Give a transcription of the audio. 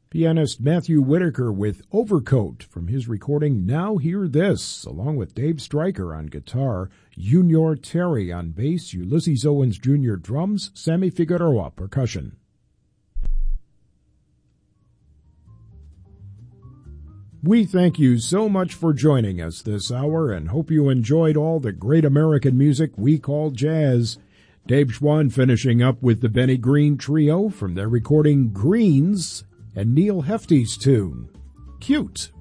Pianist Matthew Whitaker with Overcoat from his recording Now Hear This, along with Dave Stryker on guitar, Junior Terry on bass, Ulysses Owens Jr. drums, Sammy Figueroa percussion. We thank you so much for joining us this hour and hope you enjoyed all the great American music we call jazz. Dave Schwann finishing up with the Benny Green Trio from their recording Greens and Neil Hefti's tune, Cute.